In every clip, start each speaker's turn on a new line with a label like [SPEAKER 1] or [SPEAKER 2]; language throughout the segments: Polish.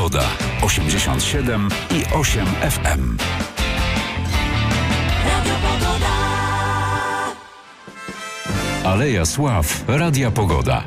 [SPEAKER 1] Pogoda. 87,8 FM. Aleja Sław. Radia Pogoda.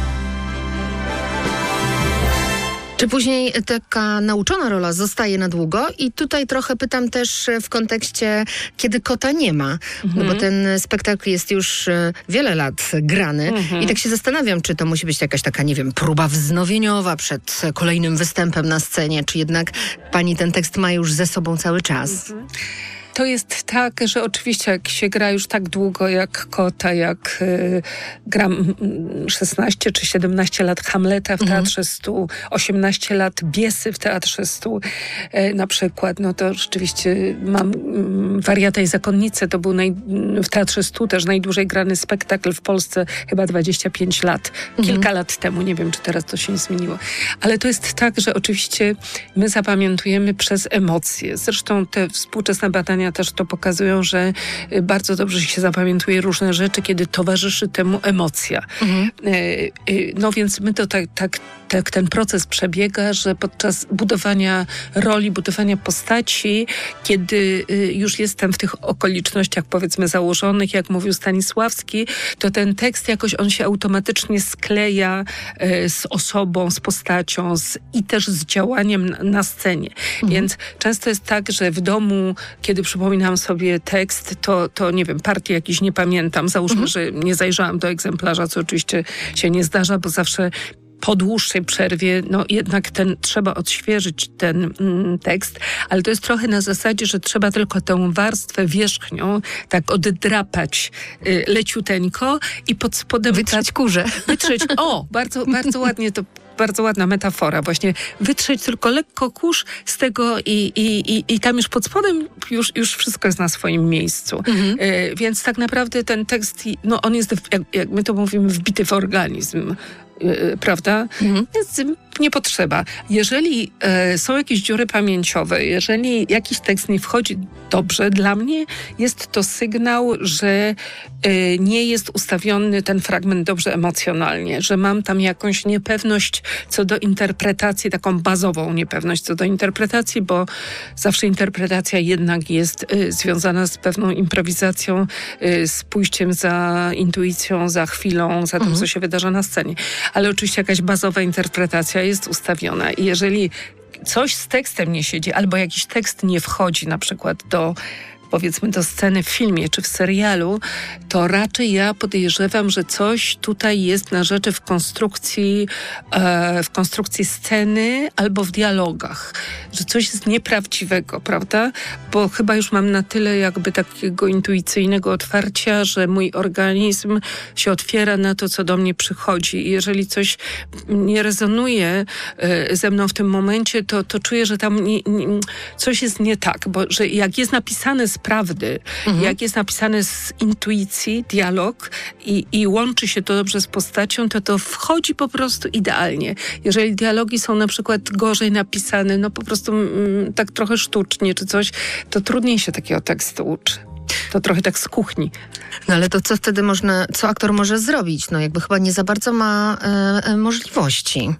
[SPEAKER 2] Czy później taka nauczona rola zostaje na długo? I tutaj trochę pytam też w kontekście, kiedy kota nie ma. No bo ten spektakl jest już wiele lat grany. I tak się zastanawiam, czy to musi być jakaś taka, nie wiem, próba wznowieniowa przed kolejnym występem na scenie, czy jednak pani ten tekst ma już ze sobą cały czas?
[SPEAKER 3] To jest tak, że oczywiście jak się gra już tak długo jak Kota, jak gram 16 czy 17 lat Hamleta w Teatrze Stu, 18 lat Biesy w Teatrze Stu na przykład, no to rzeczywiście mam Wariata i Zakonnicę, to był w Teatrze Stu też najdłużej grany spektakl w Polsce, chyba 25 lat. Kilka lat temu, nie wiem czy teraz to się nie zmieniło. Ale to jest tak, że oczywiście my zapamiętujemy przez emocje. Zresztą te współczesne badania też to pokazują, że bardzo dobrze się zapamiętuje różne rzeczy, kiedy towarzyszy temu emocja. No więc my to tak ten proces przebiega, że podczas budowania roli, budowania postaci, kiedy już jestem w tych okolicznościach powiedzmy założonych, jak mówił Stanisławski, to ten tekst jakoś on się automatycznie skleja z osobą, z postacią i też z działaniem na scenie. Więc często jest tak, że w domu, kiedy przypominam sobie tekst, to nie wiem, partii jakiś nie pamiętam. Załóżmy, że nie zajrzałam do egzemplarza, co oczywiście się nie zdarza, bo zawsze po dłuższej przerwie, no jednak trzeba odświeżyć ten tekst, ale to jest trochę na zasadzie, że trzeba tylko tę warstwę wierzchnią tak oddrapać leciuteńko i pod spodem...
[SPEAKER 2] Wytrzeć kurze.
[SPEAKER 3] Bardzo, bardzo ładnie to... Bardzo ładna metafora. Właśnie wytrzeć tylko lekko kurz z tego i tam już pod spodem już wszystko jest na swoim miejscu. Więc tak naprawdę ten tekst, no on jest, jak my to mówimy, wbity w organizm. Prawda? Więc nie potrzeba. Jeżeli są jakieś dziury pamięciowe, jeżeli jakiś tekst nie wchodzi dobrze, dla mnie jest to sygnał, że nie jest ustawiony ten fragment dobrze emocjonalnie, że mam tam jakąś niepewność co do interpretacji, taką bazową niepewność co do interpretacji, bo zawsze interpretacja jednak jest związana z pewną improwizacją, z pójściem za intuicją, za chwilą, za tym, co się wydarza na scenie. Ale oczywiście jakaś bazowa interpretacja jest ustawiona i jeżeli coś z tekstem nie siedzi, albo jakiś tekst nie wchodzi na przykład powiedzmy do sceny w filmie czy w serialu, to raczej ja podejrzewam, że coś tutaj jest na rzeczy w konstrukcji sceny albo w dialogach. Że coś jest nieprawdziwego, prawda? Bo chyba już mam na tyle jakby takiego intuicyjnego otwarcia, że mój organizm się otwiera na to, co do mnie przychodzi. I jeżeli coś nie rezonuje ze mną w tym momencie, to czuję, że tam coś jest nie tak. Bo że jak jest napisane z prawdy, jak jest napisane z intuicji, dialog i łączy się to dobrze z postacią, to wchodzi po prostu idealnie. Jeżeli dialogi są na przykład gorzej napisane, no po prostu tak trochę sztucznie czy coś, to trudniej się takiego tekstu uczy. To trochę tak z kuchni.
[SPEAKER 2] No ale to co wtedy co aktor może zrobić? No jakby chyba nie za bardzo ma możliwości.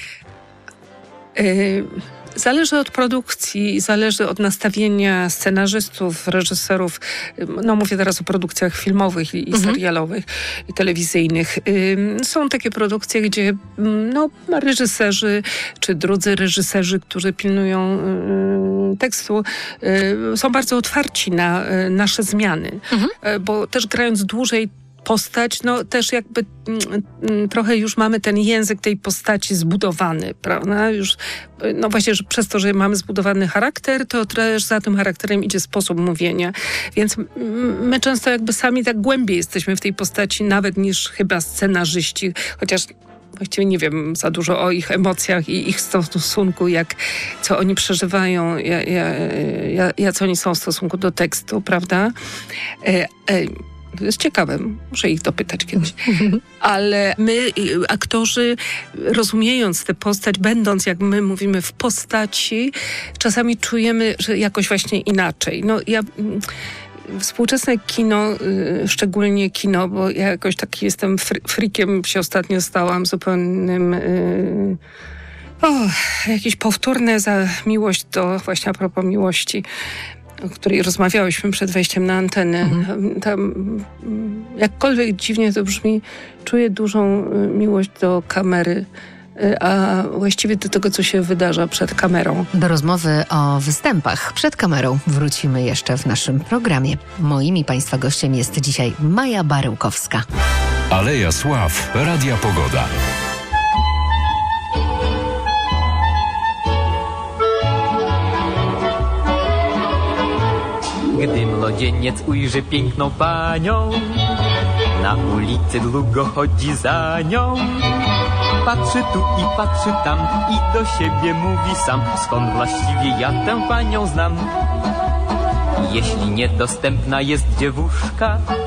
[SPEAKER 3] Zależy od produkcji, zależy od nastawienia scenarzystów, reżyserów. No mówię teraz o produkcjach filmowych i serialowych, i telewizyjnych. Są takie produkcje, gdzie reżyserzy, czy drudzy reżyserzy, którzy pilnują tekstu, są bardzo otwarci na nasze zmiany. Bo też grając dłużej postać, no też jakby trochę już mamy ten język tej postaci zbudowany, prawda? Już, no właśnie, że przez to, że mamy zbudowany charakter, to też za tym charakterem idzie sposób mówienia. Więc my często jakby sami tak głębiej jesteśmy w tej postaci nawet niż chyba scenarzyści, chociaż właściwie nie wiem za dużo o ich emocjach i ich stosunku, co oni przeżywają, jak oni są w stosunku do tekstu, prawda? To jest ciekawe, muszę ich dopytać kiedyś. Ale my, aktorzy, rozumiejąc tę postać, będąc, jak my mówimy, w postaci, czasami czujemy, że jakoś właśnie inaczej. No ja... Współczesne kino, szczególnie kino, bo ja jakoś taki jestem frikiem, się ostatnio stałam zupełnym Jakieś powtórne miłość właśnie a propos miłości, o której rozmawiałyśmy przed wejściem na antenę. Tam, jakkolwiek dziwnie to brzmi, czuję dużą miłość do kamery, a właściwie do tego, co się wydarza przed kamerą.
[SPEAKER 2] Do rozmowy o występach przed kamerą wrócimy jeszcze w naszym programie. Moim i Państwa gościem jest dzisiaj Maja Baryłkowska.
[SPEAKER 1] Aleja Sław Radia Pogoda.
[SPEAKER 4] Gdy młodzieniec ujrzy piękną panią, na ulicy długo chodzi za nią. Patrzy tu i patrzy tam i do siebie mówi sam: skąd właściwie ja tę panią znam? Jeśli niedostępna jest dziewuszka,